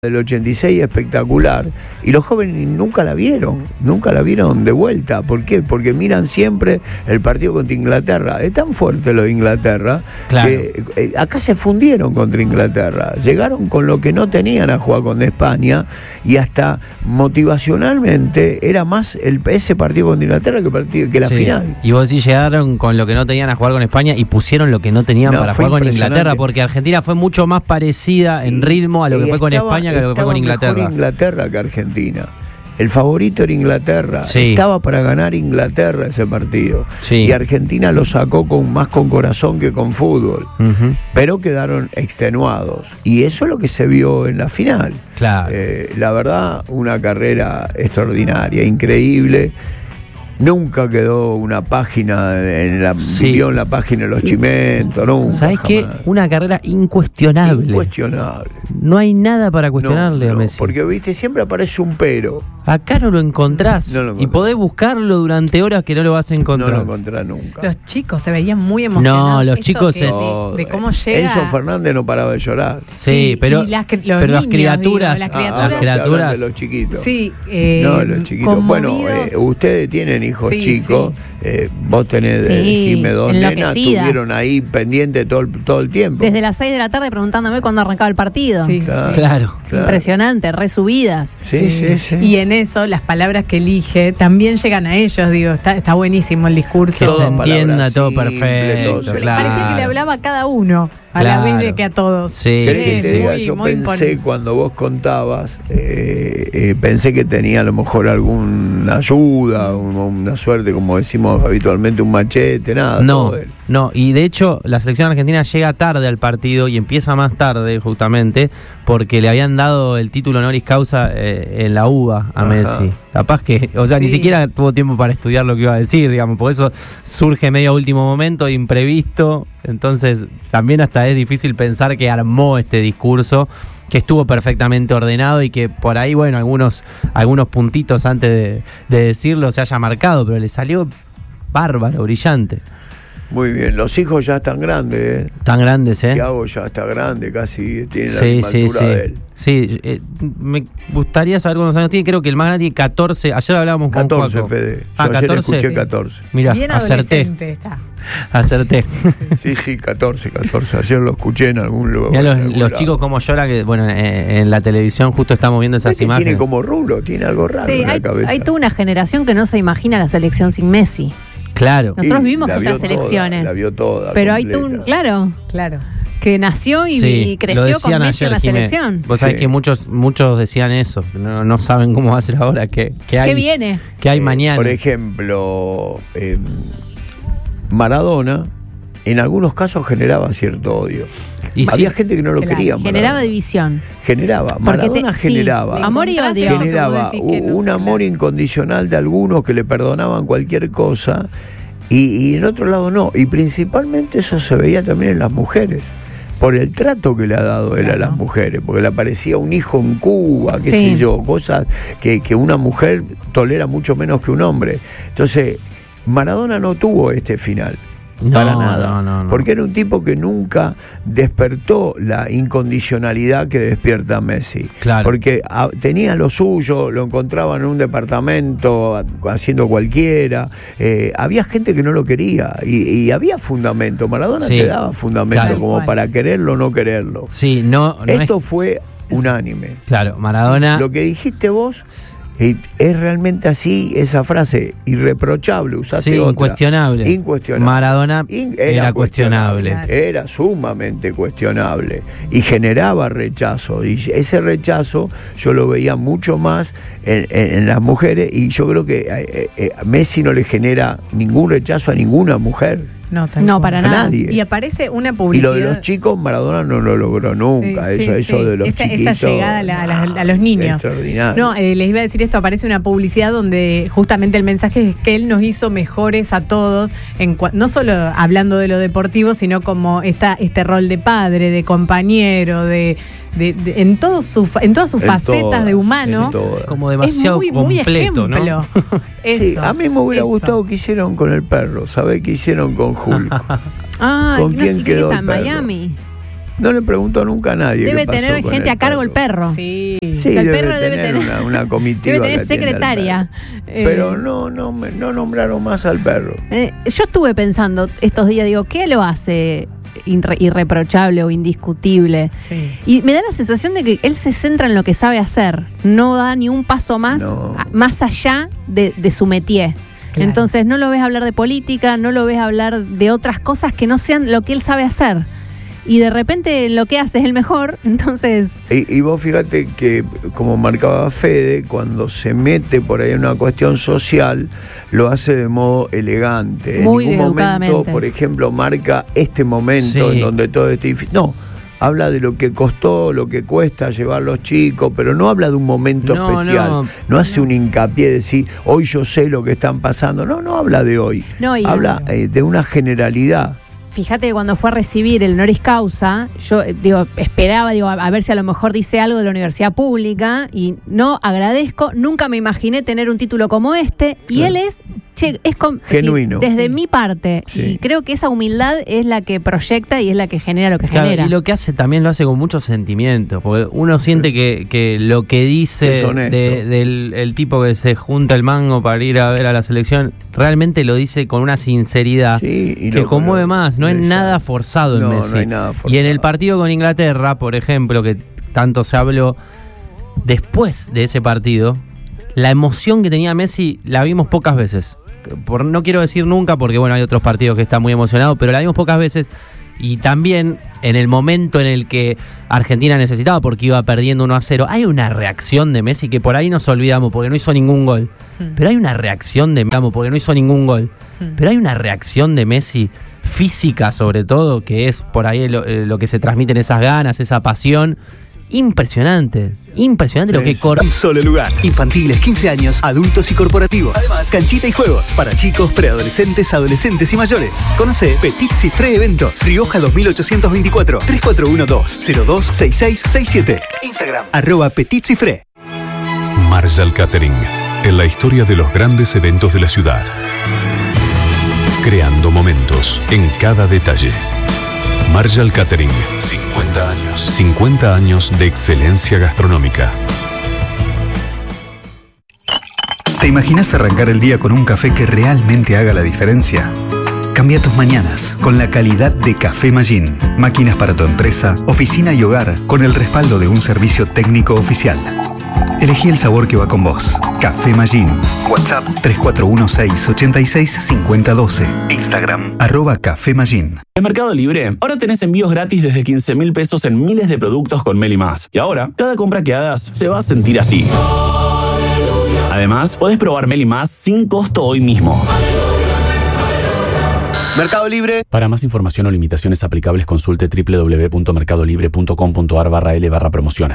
del 86 espectacular, y los jóvenes nunca la vieron de vuelta. ¿Por qué? Porque miran siempre el partido contra Inglaterra. Es tan fuerte lo de Inglaterra, claro, que acá se fundieron contra Inglaterra, llegaron con lo que no tenían a jugar con España, y hasta motivacionalmente era más ese partido contra Inglaterra que la final. Y vos decís, llegaron con lo que no tenían a jugar con España y pusieron lo que no tenían para jugar con Inglaterra, porque Argentina fue mucho más parecida en ritmo a lo que fue con España que a lo que fue con Inglaterra. Mejor Inglaterra que Argentina. El favorito era Inglaterra. Sí. Estaba para ganar Inglaterra ese partido. Sí. Y Argentina lo sacó más con corazón que con fútbol. Uh-huh. Pero quedaron extenuados. Y eso es lo que se vio en la final. Claro. La verdad, una carrera extraordinaria, increíble. Nunca quedó una página vivió en la página de los chimentos, nunca. ¿Sabés qué? Una carrera incuestionable. Incuestionable. No hay nada para cuestionarle a Messi. Porque, viste, siempre aparece un pero. Acá no lo encontrás. Y podés buscarlo durante horas que no lo vas a encontrar. No lo encontrás nunca. Los chicos se veían muy emocionados. No, los chicos de cómo llega. Enzo Fernández no paraba de llorar. Sí, pero las criaturas. Las criaturas de los chiquitos. Sí. Los chiquitos. Bueno, ustedes tienen hijos chicos. Vos tenés Jimé, dos nenas, estuvieron ahí pendientes todo el tiempo. Desde las 6 de la tarde preguntándome cuándo arrancaba el partido. Sí, claro. Impresionante, resubidas. Sí. Y en eso, las palabras que elige también llegan a ellos. Digo, está buenísimo el discurso. Que se entienda todo perfecto. Claro. Parecía que le hablaba a cada uno a la vez de que a todos. Sí. ¿Querés que te diga? Yo pensé, cuando vos contabas, pensé que tenía a lo mejor alguna ayuda, una suerte, como decimos habitualmente, un machete, nada. No, y de hecho la selección argentina llega tarde al partido y empieza más tarde justamente porque le habían dado el título honoris causa en la UBA a Messi. Capaz que, ni siquiera tuvo tiempo para estudiar lo que iba a decir, digamos, por eso surge medio a último momento, imprevisto. Entonces también hasta es difícil pensar que armó este discurso, que estuvo perfectamente ordenado y que por ahí, bueno, algunos puntitos antes de decirlo se haya marcado, pero le salió bárbaro, brillante. Muy bien, los hijos ya están grandes, Están grandes, Thiago ya está grande, casi tiene la misma altura de él. Sí, me gustaría saber cuántos años tiene. Creo que el más grande tiene 14. Ayer hablábamos con 14, Juaco. Fede. Yo ayer 14. escuché 14. Mira, bien adolescente está. Acerté. Sí, 14. Ayer lo escuché en algún lugar. Mirá los chicos cómo lloran, que bueno, en la televisión justo estamos viendo esas imágenes. Tiene como rulo, tiene algo raro en la cabeza. Hay toda una generación que no se imagina la selección sin Messi. Claro. Nosotros vivimos otras selecciones. La vio toda. Pero completa. hay todo claro. Que nació y creció con Messi en la selección. Vos sabés que muchos decían eso, no saben cómo va a ser ahora, que hay, ¿qué viene? Que hay mañana. Por ejemplo, Maradona en algunos casos generaba cierto odio. Y había gente que no lo quería. Generaba división. Maradona generaba. Amor y odio. Generaba un amor incondicional de algunos que le perdonaban cualquier cosa y en otro lado no. Y principalmente eso se veía también en las mujeres, por el trato que le ha dado él a las mujeres, porque le aparecía un hijo en Cuba, qué sé yo, cosas que una mujer tolera mucho menos que un hombre. Entonces, Maradona no tuvo este final. Para nada, no. Porque era un tipo que nunca despertó la incondicionalidad que despierta Messi. Claro. Porque tenía lo suyo, lo encontraban en un departamento haciendo cualquiera. Había gente que no lo quería y había fundamento. Maradona te daba fundamento como para quererlo o no quererlo. Sí, Esto fue unánime. Claro, Maradona. Lo que dijiste vos. Es realmente así esa frase, irreprochable, usaste otra. Incuestionable. Maradona era cuestionable. Era sumamente cuestionable y generaba rechazo. Y ese rechazo yo lo veía mucho más en las mujeres, y yo creo que Messi no le genera ningún rechazo a ninguna mujer. No, para nada. Nadie. Y aparece una publicidad. Y lo de los chicos, Maradona no lo logró nunca. Eso de los chiquitos. Esa llegada a los niños. Extraordinario. No, les iba a decir esto, aparece una publicidad donde justamente el mensaje es que él nos hizo mejores a todos, no solo hablando de lo deportivo, sino como este rol de padre, de compañero, en todas sus facetas de humano. Como demasiado es completo, muy ejemplo. ¿no? Sí, a mí me hubiera gustado que hicieron con el perro, ¿sabés qué hicieron con Hulk? ¿Con quién quedó está el en perro? Miami? No le preguntó nunca a nadie. Debe tener gente a cargo el perro. Sí. Sí, O sea, el debe perro debe tener una comitiva. debe tener que atiende al secretaria. perro. Pero no nombraron más al perro. Yo estuve pensando estos días, digo, ¿qué lo hace irreprochable o indiscutible? Sí. Y me da la sensación de que él se centra en lo que sabe hacer, no da ni un paso más, más allá de su métier. Claro. Entonces no lo ves hablar de política, no lo ves hablar de otras cosas que no sean lo que él sabe hacer. Y de repente lo que hace es el mejor, entonces... Y vos fíjate que, como marcaba Fede, cuando se mete por ahí en una cuestión social, lo hace de modo elegante. Muy en ningún momento, educadamente. por ejemplo, marca este momento en donde todo es difícil. No, habla de lo que costó, lo que cuesta llevar a los chicos, pero no habla de un momento especial. No hace un hincapié de decir, hoy yo sé lo que están pasando. No habla de hoy. Habla de una generalidad. Fíjate que cuando fue a recibir el honoris causa, yo esperaba a ver si a lo mejor dice algo de la universidad pública, y no, agradezco, nunca me imaginé tener un título como este, y él es genuino. Desde mi parte, y creo que esa humildad es la que proyecta y es la que genera lo que genera. Y lo que hace también lo hace con mucho sentimiento, porque uno siente que lo que dice del tipo que se junta el mango para ir a ver a la selección, realmente lo dice con una sinceridad que conmueve más. No hay nada forzado en Messi. No hay nada forzado. Y en el partido con Inglaterra, por ejemplo, que tanto se habló, después de ese partido, la emoción que tenía Messi la vimos pocas veces. No quiero decir nunca, porque bueno, hay otros partidos que están muy emocionados, pero la vimos pocas veces. Y también en el momento en el que Argentina necesitaba, porque iba perdiendo 1-0, hay una reacción de Messi que por ahí nos olvidamos porque no hizo ningún gol. Pero hay una reacción de Messi física, sobre todo, que es por ahí lo que se transmiten esas ganas, esa pasión. Impresionante lo que corre. Un solo lugar. Infantiles, 15 años, adultos y corporativos. Además, canchita y juegos para chicos, preadolescentes, adolescentes y mayores. Conoce Petit Cifré Eventos, Rioja 2824, 3412-026667. Instagram, @Petit Cifré. Marshall Catering, en la historia de los grandes eventos de la ciudad. Creando momentos en cada detalle. Marshall Catering, 50 años. 50 años de excelencia gastronómica. ¿Te imaginas arrancar el día con un café que realmente haga la diferencia? Cambia tus mañanas con la calidad de Café Magín. Máquinas para tu empresa, oficina y hogar con el respaldo de un servicio técnico oficial. Elegí el sabor que va con vos. Café Magín. WhatsApp 3416-865012. Instagram @Café Magín. En Mercado Libre, ahora tenés envíos gratis desde 15.000 pesos en miles de productos con Meli+. Y ahora, cada compra que hagas se va a sentir así. Además, podés probar Meli+ sin costo hoy mismo. Mercado Libre. Para más información o limitaciones aplicables, consulte www.mercadolibre.com.ar/L/promociones.